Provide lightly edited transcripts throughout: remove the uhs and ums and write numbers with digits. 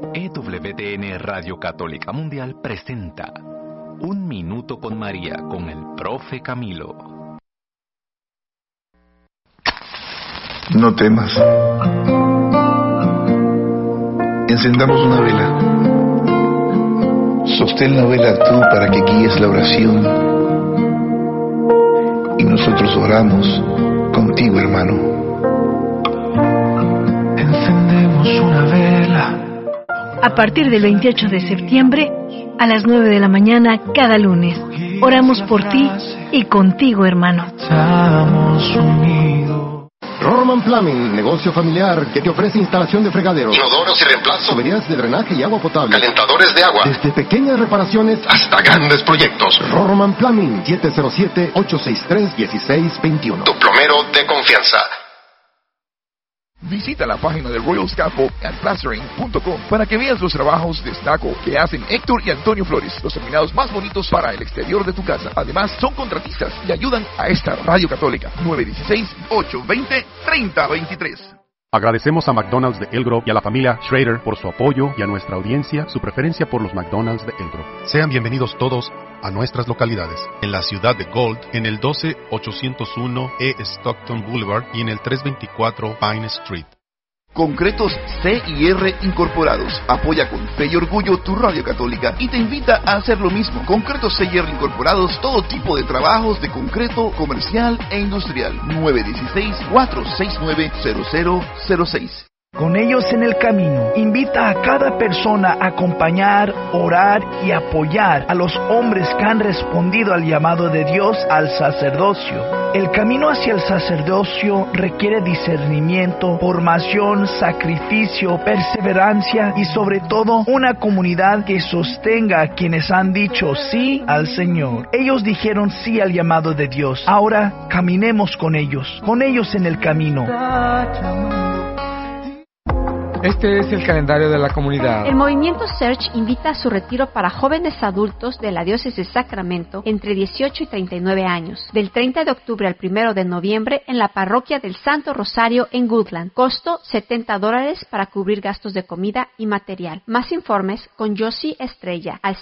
EWTN Radio Católica Mundial presenta Un Minuto con María con el Profe Camilo. No temas. Encendamos una vela. Sostén la vela tú para que guíes la oración. Y nosotros oramos contigo, hermano. Encendemos una vela. A partir del 28 de septiembre, a las 9 de la mañana cada lunes, oramos por ti y contigo, hermano. Estamos unidos. Rohrman Plumbing, negocio familiar que te ofrece instalación de fregaderos, inodoros y reemplazo, tuberías de drenaje y agua potable, calentadores de agua, desde pequeñas reparaciones hasta grandes proyectos. Rohrman Plumbing, 707-863-1621. Tu plomero de confianza. Visita la página de Royal Scaffold and Plastering.com para que veas los trabajos de estuco que hacen Héctor y Antonio Flores, los terminados más bonitos para el exterior de tu casa. Además, son contratistas y ayudan a esta radio católica. 916-820-3023. Agradecemos a McDonald's de El Grove y a la familia Schrader por su apoyo y a nuestra audiencia su preferencia por los McDonald's de El Grove. Sean bienvenidos todos a nuestras localidades. En la ciudad de Gold, en el 12801 E. Stockton Boulevard y en el 324 Pine Street. Concretos C&R Incorporados. Apoya con fe y orgullo tu radio católica y te invita a hacer lo mismo. Concretos C&R Incorporados, todo tipo de trabajos de concreto comercial e industrial. 916-469-0006. Con ellos en el camino, invita a cada persona a acompañar, orar y apoyar a los hombres que han respondido al llamado de Dios al sacerdocio. El camino hacia el sacerdocio requiere discernimiento, formación, sacrificio, perseverancia y sobre todo una comunidad que sostenga a quienes han dicho sí al Señor. Ellos dijeron sí al llamado de Dios. Ahora caminemos con ellos en el camino. Este es el calendario de la comunidad. El Movimiento Search invita a su retiro para jóvenes adultos de la Diócesis de Sacramento entre 18 y 39 años, del 30 de octubre al 1 de noviembre en la parroquia del Santo Rosario en Woodland. Costo $70 para cubrir gastos de comida y material. Más informes con Josie Estrella al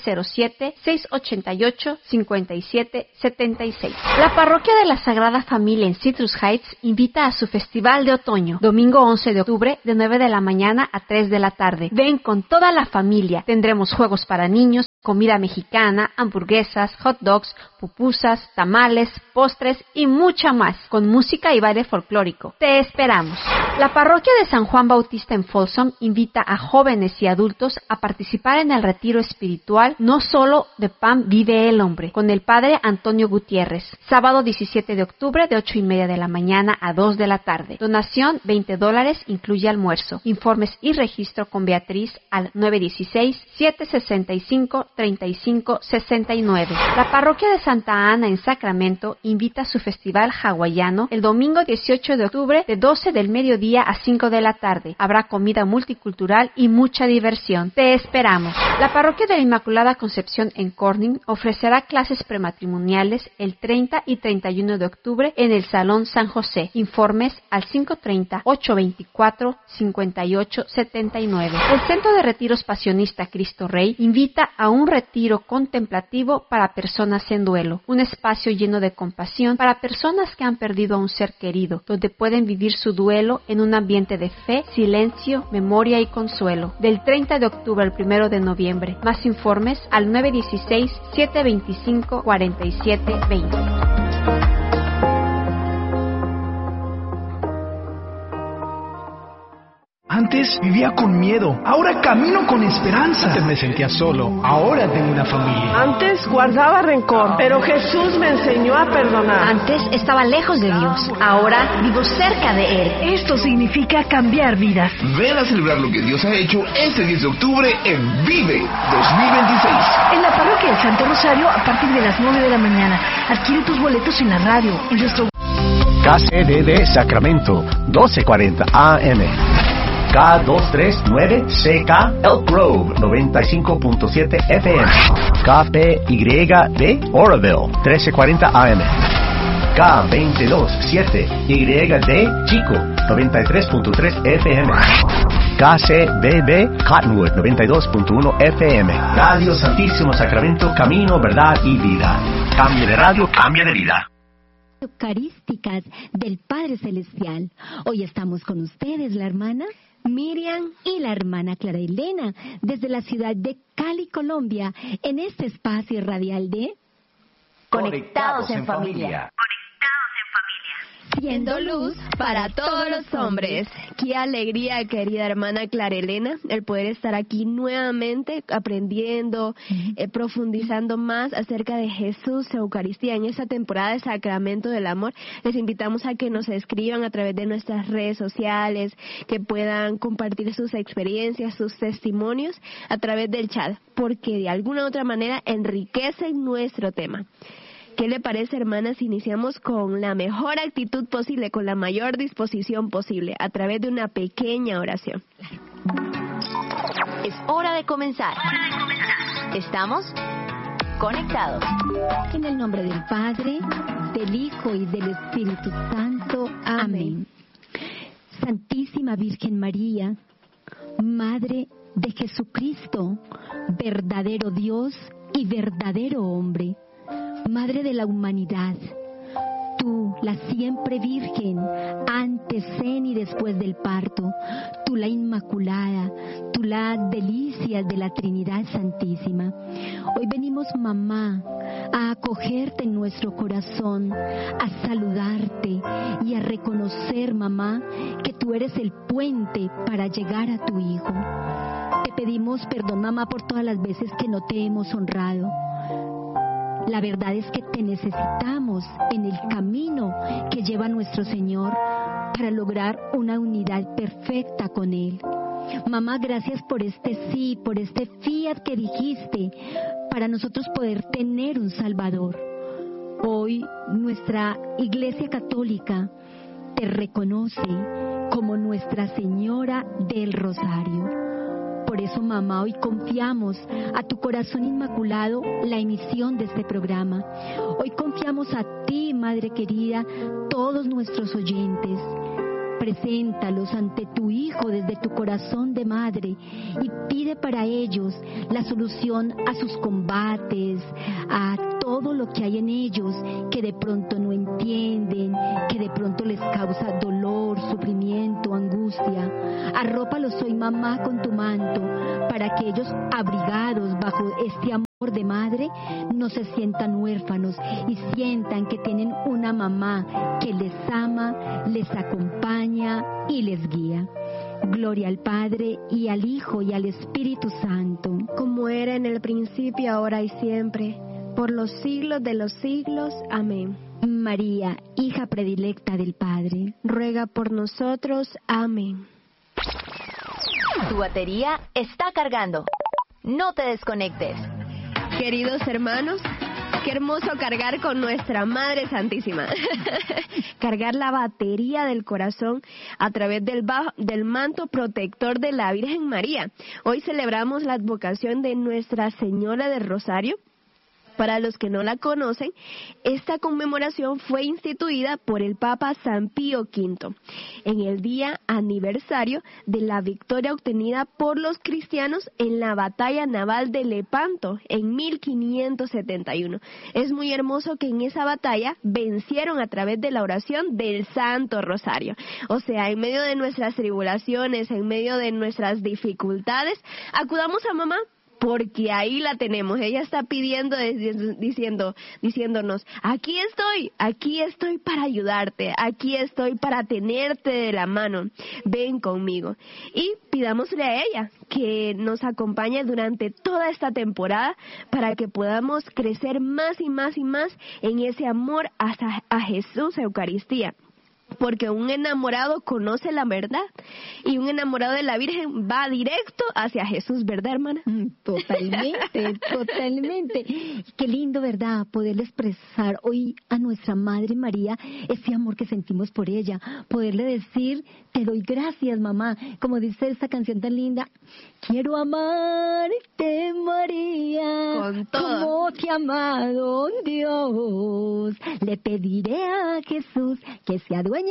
707-688-5776. La parroquia de la Sagrada Familia en Citrus Heights invita a su festival de otoño, domingo 11 de octubre de 9 de la mañana a 3 de la tarde. Ven con toda la familia. Tendremos juegos para niños, comida mexicana, hamburguesas, hot dogs, pupusas, tamales, postres y mucha más, con música y baile folclórico. Te esperamos. La parroquia de San Juan Bautista en Folsom invita a jóvenes y adultos a participar en el retiro espiritual No Solo de Pan Vive el Hombre, con el padre Antonio Gutiérrez. Sábado 17 de octubre de 8:30 de la mañana a 2 de la tarde. Donación $20, incluye almuerzo. Informes y registro con Beatriz al 916-765-3569. La parroquia de Santa Ana en Sacramento invita a su festival hawaiano el domingo 18 de octubre de 12 del mediodía a 5 de la tarde. Habrá comida multicultural y mucha diversión. Te esperamos. La parroquia de la Inmaculada Concepción en Corning ofrecerá clases prematrimoniales el 30 y 31 de octubre en el Salón San José. Informes al 530-824-5879. El Centro de Retiros Pasionista Cristo Rey invita a un retiro contemplativo para personas en duelo, un espacio lleno de compasión para personas que han perdido a un ser querido, donde pueden vivir su duelo en un ambiente de fe, silencio, memoria y consuelo. Del 30 de octubre al 1 de noviembre. Más informes al 916-725-4720. Antes vivía con miedo, ahora camino con esperanza. Antes me sentía solo, ahora tengo una familia. Antes guardaba rencor, pero Jesús me enseñó a perdonar. Antes estaba lejos de Dios, ahora vivo cerca de Él. Esto significa cambiar vidas. Ven a celebrar lo que Dios ha hecho este 10 de octubre en Vive 2026. En la parroquia del Santo Rosario a partir de las 9 de la mañana. Adquiere tus boletos en la radio, en nuestro... KCDD Sacramento, 1240 AM. K239CK Elk Grove 95.7 FM. KPYD Oroville 1340 AM. K227YD Chico 93.3 FM. KCBB Cottonwood 92.1 FM. Radio Santísimo Sacramento, camino, verdad y vida. Cambie de radio, cambie de vida. Eucarísticas del Padre Celestial. Hoy estamos con ustedes, la hermana Miriam y la hermana Clara Elena, desde la ciudad de Cali, Colombia, en este espacio radial de Conectados en Familia. Siendo luz para todos los hombres. Qué alegría, querida hermana Clara Elena, el poder estar aquí nuevamente aprendiendo, profundizando más acerca de Jesús, Eucaristía, en esta temporada de Sacramento del Amor. Les invitamos a que nos escriban a través de nuestras redes sociales, que puedan compartir sus experiencias, sus testimonios a través del chat, porque de alguna u otra manera enriquecen nuestro tema. ¿Qué le parece, hermanas, si iniciamos con la mejor actitud posible, con la mayor disposición posible, a través de una pequeña oración? Es hora de comenzar. Estamos conectados. En el nombre del Padre, del Hijo y del Espíritu Santo. Amén. Santísima Virgen María, Madre de Jesucristo, verdadero Dios y verdadero hombre, Madre de la humanidad, tú, la siempre Virgen, antes, en y después del parto, tú la Inmaculada, tú la delicias de la Trinidad Santísima. Hoy venimos, mamá, a acogerte en nuestro corazón, a saludarte y a reconocer, mamá, que tú eres el puente para llegar a tu Hijo. Te pedimos perdón, mamá, por todas las veces que no te hemos honrado. La verdad es que te necesitamos en el camino que lleva nuestro Señor para lograr una unidad perfecta con Él. Mamá, gracias por este sí, por este fiat que dijiste, para nosotros poder tener un Salvador. Hoy nuestra Iglesia Católica te reconoce como Nuestra Señora del Rosario. Por eso, mamá, hoy confiamos a tu corazón inmaculado la emisión de este programa. Hoy confiamos a ti, Madre querida, todos nuestros oyentes. Preséntalos ante tu Hijo desde tu corazón de madre y pide para ellos la solución a sus combates, a todo lo que hay en ellos que de pronto no entienden, que de pronto les causa dolor, sufrimiento, angustia. Arrópalos hoy, mamá, con tu manto, para que ellos, abrigados bajo este amor de madre, no se sientan huérfanos y sientan que tienen una mamá que les ama, les acompaña y les guía. Gloria al Padre, y al Hijo, y al Espíritu Santo. Como era en el principio, ahora y siempre, por los siglos de los siglos. Amén. María, hija predilecta del Padre, ruega por nosotros. Amén. Tu batería está cargando. No te desconectes. Queridos hermanos, qué hermoso cargar con nuestra Madre Santísima. Cargar la batería del corazón a través del manto protector de la Virgen María. Hoy celebramos la advocación de Nuestra Señora del Rosario. Para los que no la conocen, esta conmemoración fue instituida por el Papa San Pío V en el día aniversario de la victoria obtenida por los cristianos en la batalla naval de Lepanto en 1571. Es muy hermoso que en esa batalla vencieron a través de la oración del Santo Rosario. O sea, en medio de nuestras tribulaciones, en medio de nuestras dificultades, acudamos a mamá, porque ahí la tenemos. Ella está pidiendo, diciéndonos, aquí estoy para ayudarte, aquí estoy para tenerte de la mano, ven conmigo. Y pidámosle a ella que nos acompañe durante toda esta temporada para que podamos crecer más y más y más en ese amor a Jesús, Eucaristía. Porque un enamorado conoce la verdad y un enamorado de la Virgen va directo hacia Jesús, ¿verdad, hermana? Totalmente, totalmente. Qué lindo, ¿verdad? Poderle expresar hoy a nuestra Madre María ese amor que sentimos por ella. Poderle decir, te doy gracias, mamá. Como dice esta canción tan linda, quiero amarte, María, con todo, como te ha amado Dios. Le pediré a Jesús que se adueñe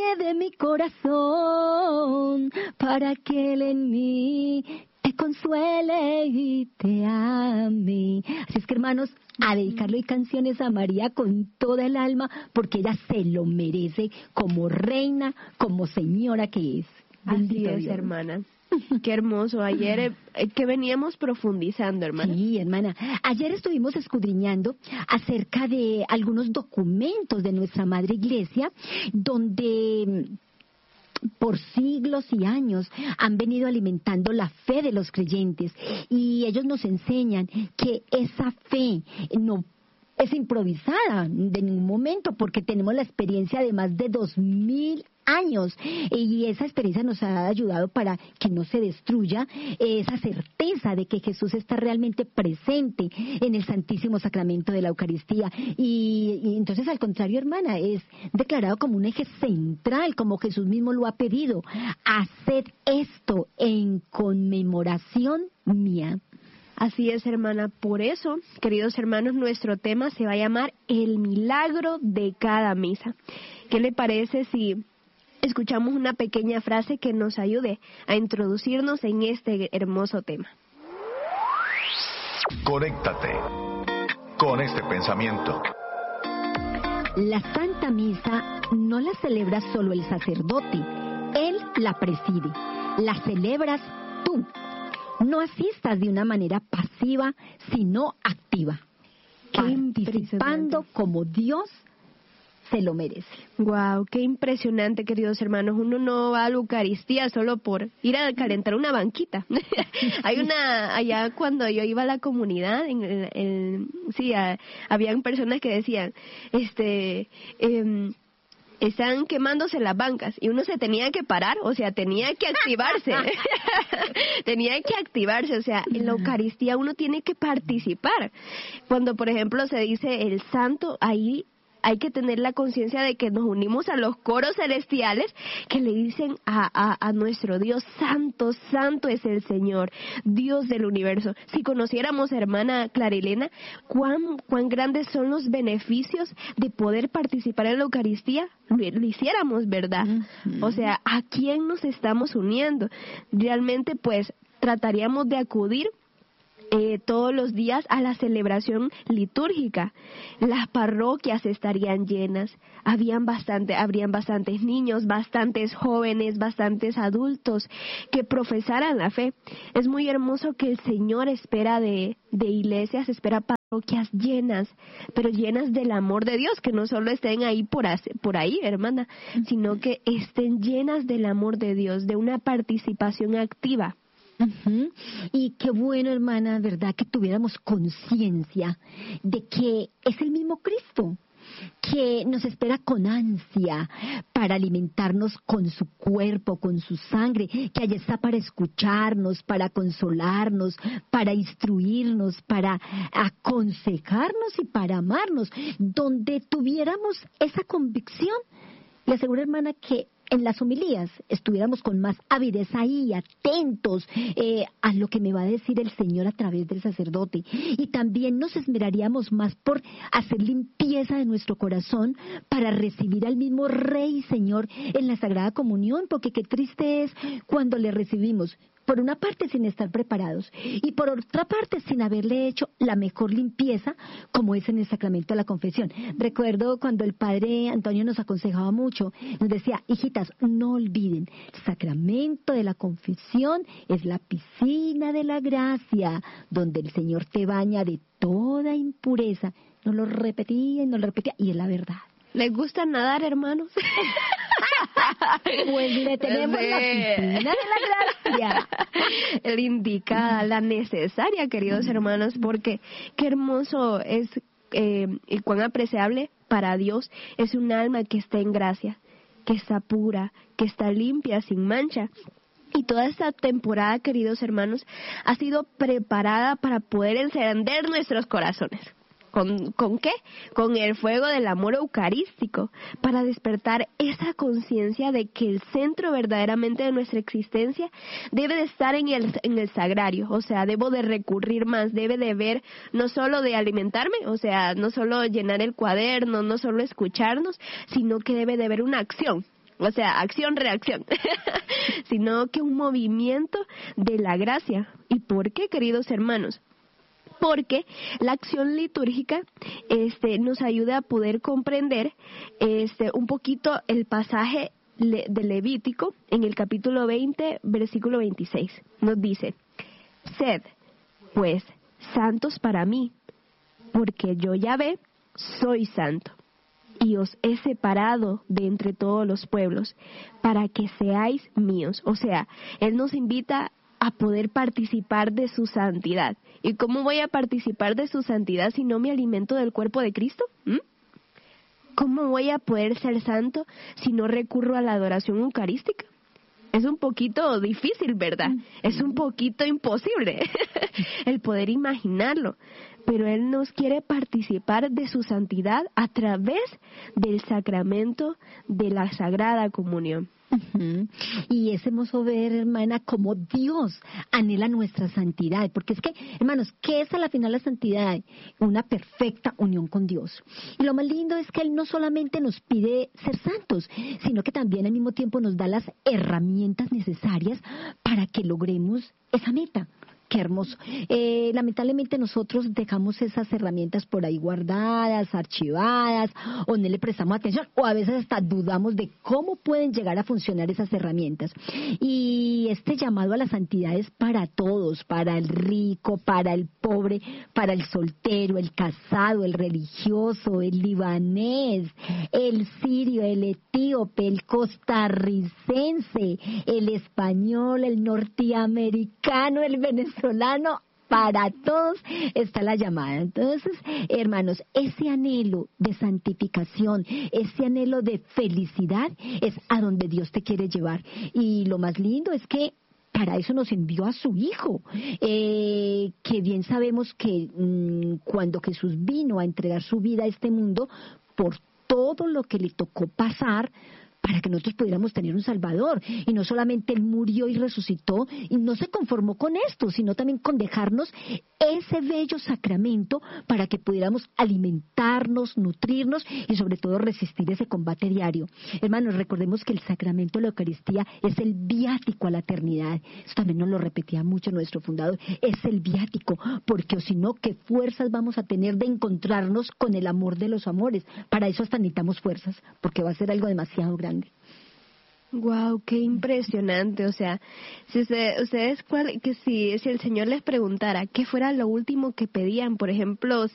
dueñe de mi corazón, para que Él en mí te consuele y te ame. Así es que, hermanos, a dedicarle hoy canciones a María con toda el alma, porque ella se lo merece como reina, como señora que es. Así es, Dios. hermana. Qué hermoso. Ayer que veníamos profundizando, hermana. Sí, hermana. Ayer estuvimos escudriñando acerca de algunos documentos de nuestra Madre Iglesia, donde por siglos y años han venido alimentando la fe de los creyentes, y ellos nos enseñan que esa fe no es improvisada de ningún momento, porque tenemos la experiencia de más de 2000 años, y esa experiencia nos ha ayudado para que no se destruya esa certeza de que Jesús está realmente presente en el Santísimo Sacramento de la Eucaristía, y entonces, al contrario, hermana, es declarado como un eje central, como Jesús mismo lo ha pedido: haced esto en conmemoración mía. Así es, hermana. Por eso, queridos hermanos, nuestro tema se va a llamar El milagro de cada misa. ¿Qué le parece si escuchamos una pequeña frase que nos ayude a introducirnos en este hermoso tema? Conéctate con este pensamiento. La Santa Misa no la celebra solo el sacerdote, él la preside, la celebras tú. No asistas de una manera pasiva, sino activa, participando como Dios se lo merece. Wow, qué impresionante, queridos hermanos. Uno no va a la Eucaristía solo por ir a calentar una banquita. Allá cuando yo iba a la comunidad, habían personas que decían, están quemándose las bancas, y uno se tenía que parar, o sea, tenía que activarse. O sea, en la Eucaristía uno tiene que participar. Cuando, por ejemplo, se dice el santo, ahí hay que tener la conciencia de que nos unimos a los coros celestiales que le dicen a nuestro Dios: santo, santo es el Señor, Dios del universo. Si conociéramos, hermana Clarilena, cuán grandes son los beneficios de poder participar en la Eucaristía, lo hiciéramos, ¿verdad? Uh-huh. O sea, ¿a quién nos estamos uniendo? Realmente, pues, trataríamos de acudir todos los días a la celebración litúrgica. Las parroquias estarían llenas, habrían bastantes niños, bastantes jóvenes, bastantes adultos que profesaran la fe. Es muy hermoso que el Señor espera de iglesias, espera parroquias llenas, pero llenas del amor de Dios, que no solo estén ahí por ahí, hermana, sino que estén llenas del amor de Dios, de una participación activa. Uh-huh. Y qué bueno, hermana, ¿verdad? Que tuviéramos conciencia de que es el mismo Cristo que nos espera con ansia para alimentarnos con su cuerpo, con su sangre, que allí está para escucharnos, para consolarnos, para instruirnos, para aconsejarnos y para amarnos. Donde tuviéramos esa convicción, le aseguro, hermana, que en las homilías estuviéramos con más avidez ahí, atentos a lo que me va a decir el Señor a través del sacerdote. Y también nos esmeraríamos más por hacer limpieza de nuestro corazón para recibir al mismo Rey y Señor en la Sagrada Comunión, porque qué triste es cuando le recibimos, por una parte sin estar preparados, y por otra parte sin haberle hecho la mejor limpieza, como es en el sacramento de la confesión. Recuerdo cuando el padre Antonio nos aconsejaba mucho, nos decía: hijitas, no olviden, el sacramento de la confesión es la piscina de la gracia, donde el Señor te baña de toda impureza. Nos lo repetía, y es la verdad. ¿Les gusta nadar, hermanos? Pues le tenemos la piscina de la gracia. La indicada, la necesaria, queridos hermanos, porque qué hermoso es y cuán apreciable para Dios es un alma que está en gracia, que está pura, que está limpia, sin mancha. Y toda esta temporada, queridos hermanos, ha sido preparada para poder encender nuestros corazones. ¿Con qué? Con el fuego del amor eucarístico, para despertar esa conciencia de que el centro verdaderamente de nuestra existencia debe de estar en el sagrario. O sea, debo de recurrir más, debe de ver, no solo de alimentarme, o sea, no solo llenar el cuaderno, no solo escucharnos, sino que debe de haber una acción o sea, acción-reacción, sino que un movimiento de la gracia. ¿Y por qué, queridos hermanos? Porque la acción litúrgica nos ayuda a poder comprender un poquito el pasaje de Levítico en el capítulo 20, versículo 26. Nos dice: sed, pues, santos para mí, porque yo, Yahvé, soy santo, y os he separado de entre todos los pueblos, para que seáis míos. O sea, Él nos invita a poder participar de su santidad. ¿Y cómo voy a participar de su santidad si no me alimento del cuerpo de Cristo? ¿Cómo voy a poder ser santo si no recurro a la adoración eucarística? Es un poquito difícil, ¿verdad? Es un poquito imposible el poder imaginarlo. Pero Él nos quiere participar de su santidad a través del sacramento de la Sagrada Comunión. Y es hermoso ver, hermana, cómo Dios anhela nuestra santidad, porque es que, hermanos, ¿qué es a la final la santidad? Una perfecta unión con Dios. Y lo más lindo es que Él no solamente nos pide ser santos, sino que también al mismo tiempo nos da las herramientas necesarias para que logremos esa meta. Qué hermoso. Lamentablemente nosotros dejamos esas herramientas por ahí guardadas, archivadas, o no le prestamos atención, o a veces hasta dudamos de cómo pueden llegar a funcionar esas herramientas. Y este llamado a la santidad es para todos, para el rico, para el pobre, para el soltero, el casado, el religioso, el libanés, el sirio, el etíope, el costarricense, el español, el norteamericano, el venezolano. Para todos está la llamada. Entonces, hermanos, ese anhelo de santificación, ese anhelo de felicidad es a donde Dios te quiere llevar. Y lo más lindo es que para eso nos envió a su Hijo, que bien sabemos que cuando Jesús vino a entregar su vida a este mundo, por todo lo que le tocó pasar, para que nosotros pudiéramos tener un Salvador. Y no solamente Él murió y resucitó, y no se conformó con esto, sino también con dejarnos ese bello sacramento para que pudiéramos alimentarnos, nutrirnos y sobre todo resistir ese combate diario. Hermanos, recordemos que el sacramento de la Eucaristía es el viático a la eternidad. Eso también nos lo repetía mucho nuestro fundador. Es el viático, porque o si no, ¿qué fuerzas vamos a tener de encontrarnos con el amor de los amores? Para eso hasta necesitamos fuerzas, porque va a ser algo demasiado grande. Wow, qué impresionante. O sea, si el Señor les preguntara qué fuera lo último que pedían, por ejemplo,